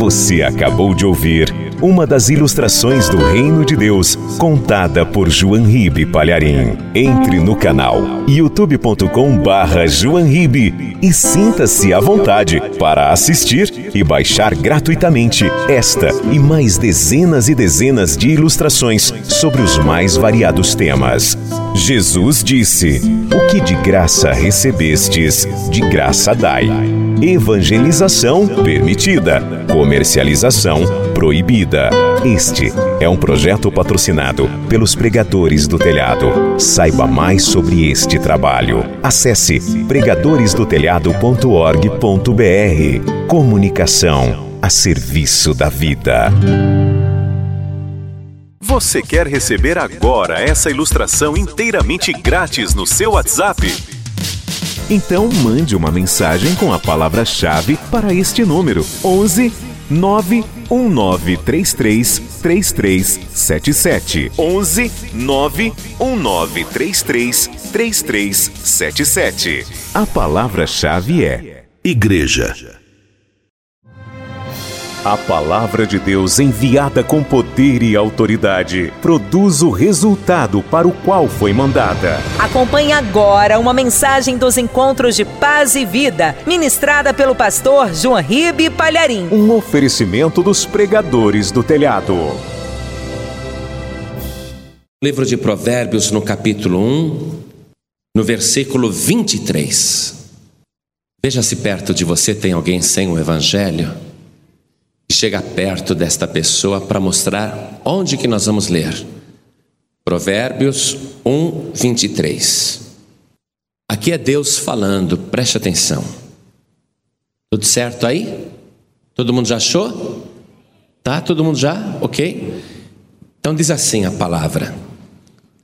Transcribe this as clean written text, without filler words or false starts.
Você acabou de ouvir uma das ilustrações do Reino de Deus, contada por João Ribe Palharim. Entre no canal youtube.com/João Ribe e sinta-se à vontade para assistir e baixar gratuitamente esta e mais dezenas e dezenas de ilustrações sobre os mais variados temas. Jesus disse: "O que de graça recebestes, de graça dai." Evangelização permitida, comercialização proibida. Este é um projeto patrocinado pelos Pregadores do Telhado. Saiba mais sobre este trabalho. Acesse pregadoresdotelhado.org.br. Comunicação a serviço da vida. Você quer receber agora essa ilustração inteiramente grátis no seu WhatsApp? Então mande uma mensagem com a palavra-chave para este número: 11 91933 3377. 11 91933 3377. A palavra-chave é Igreja. A palavra de Deus, enviada com poder e autoridade, produz o resultado para o qual foi mandada. Acompanhe agora uma mensagem dos Encontros de Paz e Vida, ministrada pelo pastor João Ribe Palharim. Um oferecimento dos Pregadores do Telhado. Livro de Provérbios, no capítulo 1, no versículo 23. Veja se perto de você tem alguém sem o Evangelho. Chega perto desta pessoa para mostrar onde que nós vamos ler. Provérbios 1, 23. Aqui é Deus falando, preste atenção. Tudo certo aí? Todo mundo já achou? Tá? Todo mundo já? Ok? Então diz assim a palavra: